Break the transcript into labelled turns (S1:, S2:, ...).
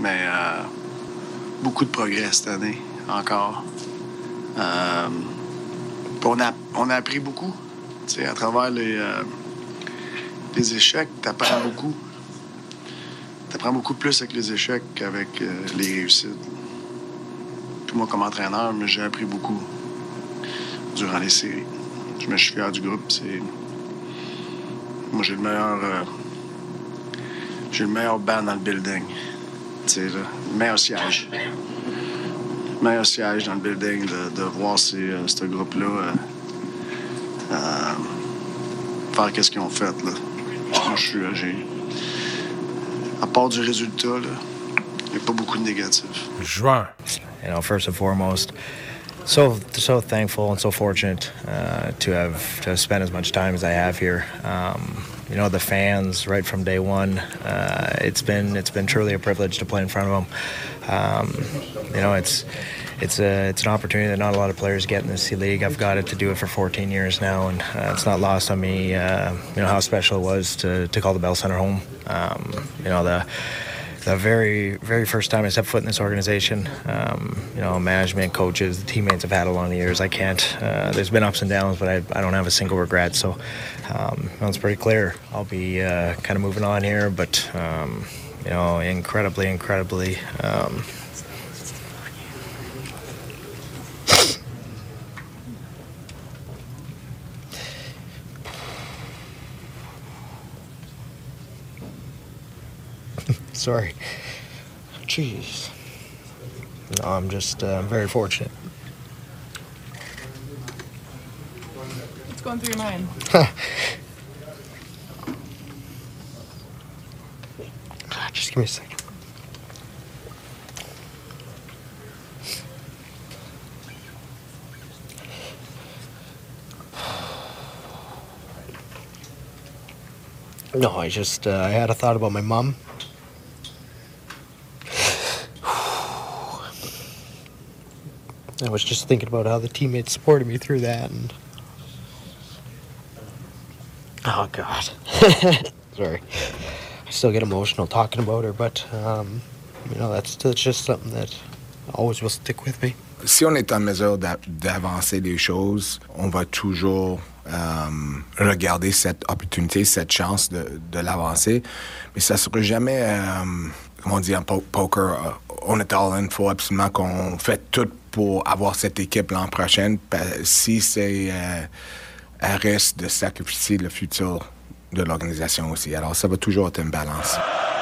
S1: mais beaucoup de progrès cette année, encore. On a appris beaucoup. T'sais, à travers les échecs, t'apprends beaucoup. T'apprends beaucoup plus avec les échecs qu'avec les réussites. Puis moi, comme entraîneur, j'ai appris beaucoup durant les séries. Je suis fier du groupe. Moi, j'ai le meilleur band dans le building. Le meilleur siège. Le meilleur siège dans le building de voir ce groupe-là faire qu'est-ce qu'ils ont fait. Là. Moi, à part du résultat, il n'y a pas beaucoup de négatifs.
S2: Juin.
S3: First and foremost, so thankful and so fortunate to have spent as much time as I have here. The fans right from day one. It's been truly a privilege to play in front of them. It's an opportunity that not a lot of players get in this league. I've got it to do it for 14 years now, and it's not lost on me. How special it was to call the Bell Center home. The very, very first time I stepped foot in this organization, management, coaches, the teammates I've had along the years, I can't. There's been ups and downs, but I don't have a single regret. So it's pretty clear. I'll be kind of moving on here, but incredibly. Sorry. Jeez. No, I'm just very fortunate.
S4: What's going through your mind?
S3: Just give me a second. No, I had a thought about my mom. I was just thinking about how the teammates supported me through that, and oh God, sorry. I still get emotional talking about her, but that's just something that always will stick with me.
S5: Si on est en mesure d'avancer les choses, on va toujours regarder cette opportunité, cette chance de l'avancer, mais ça sera jamais, comment on dit en poker, on est all-in, il faut absolument qu'on fait tout pour avoir cette équipe l'an prochain, si c'est à risque de sacrifier le futur de l'organisation aussi. Alors, ça va toujours être une balance.